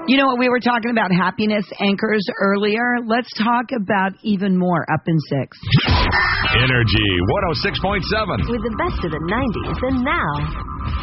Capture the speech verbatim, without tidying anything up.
You know what? We were talking about happiness anchors earlier. Let's talk about even more up in six. Energy one oh six point seven. With the best of the nineties and now.